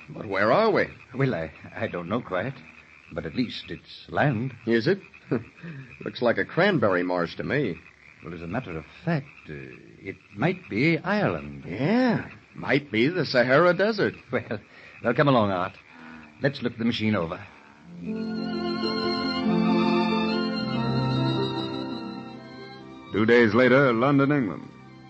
But where are we? Well, I don't know quite. But at least it's land. Is it? Looks like a cranberry marsh to me. Well, as a matter of fact, it might be Ireland. Yeah, might be the Sahara Desert. Well, come along, Art. Let's look the machine over. 2 days later, London, England.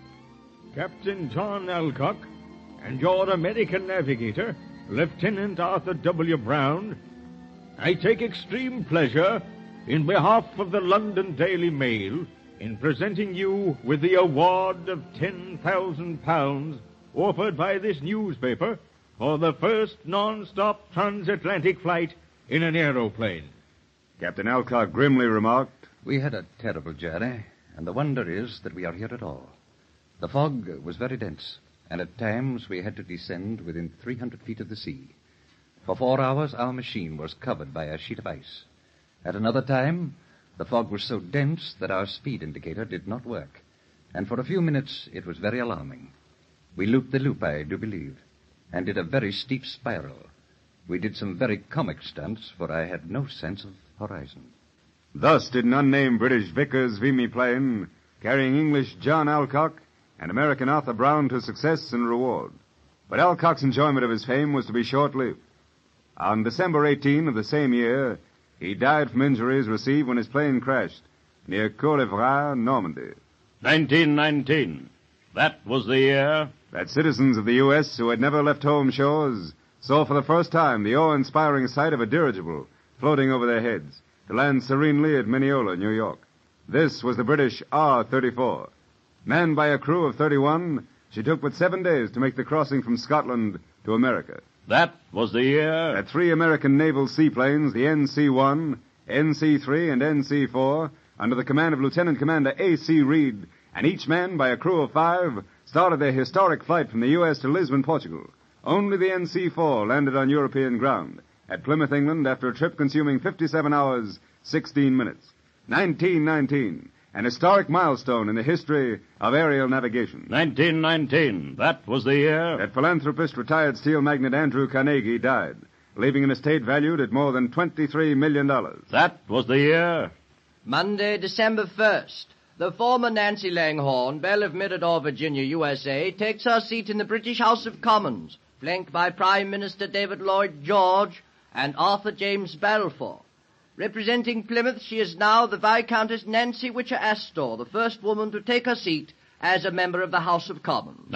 Captain John Alcock and your American navigator, Lieutenant Arthur W. Brown, I take extreme pleasure, in behalf of the London Daily Mail, in presenting you with the award of £10,000 offered by this newspaper for the first non-stop transatlantic flight in an aeroplane. Captain Alcock grimly remarked, We had a terrible journey, and the wonder is that we are here at all. The fog was very dense, and at times we had to descend within 300 feet of the sea. For 4 hours, our machine was covered by a sheet of ice. At another time, the fog was so dense that our speed indicator did not work, and for a few minutes it was very alarming. We looped the loop, I do believe, and did a very steep spiral. We did some very comic stunts, for I had no sense of horizon. Thus did an unnamed British Vickers Vimy plane, carrying English John Alcock and American Arthur Brown to success and reward. But Alcock's enjoyment of his fame was to be short-lived. On December 18 of the same year, he died from injuries received when his plane crashed near Courlevrax, Normandy. 1919. That was the year that citizens of the U.S. who had never left home shores saw for the first time the awe-inspiring sight of a dirigible floating over their heads to land serenely at Mineola, New York. This was the British R-34. Manned by a crew of 31, she took but 7 days to make the crossing from Scotland to America. That was the year that 3 American naval seaplanes, the NC-1, NC-3, and NC-4, under the command of Lieutenant Commander A.C. Reed, and each manned by a crew of 5, started their historic flight from the U.S. to Lisbon, Portugal. Only the NC-4 landed on European ground at Plymouth, England, after a trip consuming 57 hours, 16 minutes. 1919, an historic milestone in the history of aerial navigation. 1919. That was the year that philanthropist, retired steel magnate Andrew Carnegie died, leaving an estate valued at more than $23 million. That was the year Monday, December 1st. The former Nancy Langhorne, Belle of Mirador, Virginia, USA, takes her seat in the British House of Commons, flanked by Prime Minister David Lloyd George and Arthur James Balfour. Representing Plymouth, she is now the Viscountess Nancy Witcher Astor, the first woman to take her seat as a member of the House of Commons.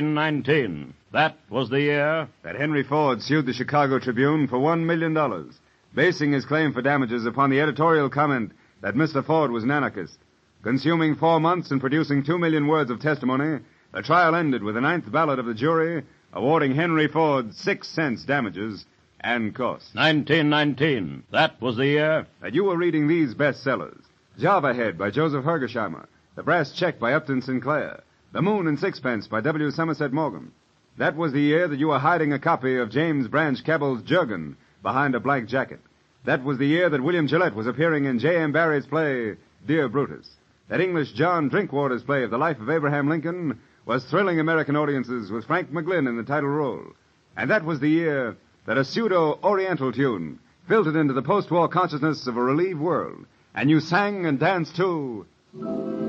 1919. That was the year that Henry Ford sued the Chicago Tribune for $1 million, basing his claim for damages upon the editorial comment that Mr. Ford was an anarchist. Consuming 4 months and producing 2 million words of testimony, the trial ended with the 9th ballot of the jury awarding Henry Ford 6 cents damages and costs. 1919. That was the year that you were reading these bestsellers: Java Head by Joseph Hergesheimer, The Brass Check by Upton Sinclair, The Moon and Sixpence by W. Somerset Maugham. That was the year that you were hiding a copy of James Branch Cabell's Jurgen behind a black jacket. That was the year that William Gillette was appearing in J.M. Barrie's play, Dear Brutus. That English John Drinkwater's play of the life of Abraham Lincoln was thrilling American audiences with Frank McGlynn in the title role. And that was the year that a pseudo-Oriental tune filtered into the post-war consciousness of a relieved world, and you sang and danced to